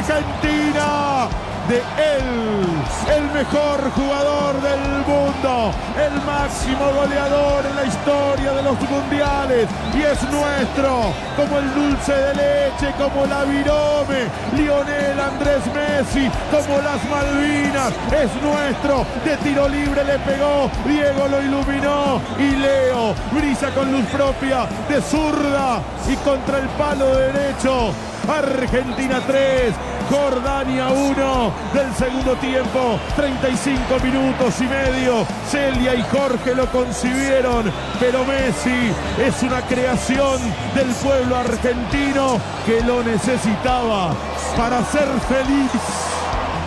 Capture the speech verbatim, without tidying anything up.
Argentina, de él, el mejor jugador del mundo, el máximo goleador en la historia de los mundiales, y es nuestro, como el dulce de leche, como la virome, Lionel Andrés Messi, como las Malvinas, es nuestro, de tiro libre le pegó, Diego lo iluminó, y Leo brilla con luz propia, de zurda y contra el palo derecho. Argentina tres, Jordania uno, del segundo tiempo, treinta y cinco minutos y medio. Celia y Jorge lo concibieron, pero Messi es una creación del pueblo argentino que lo necesitaba para ser feliz.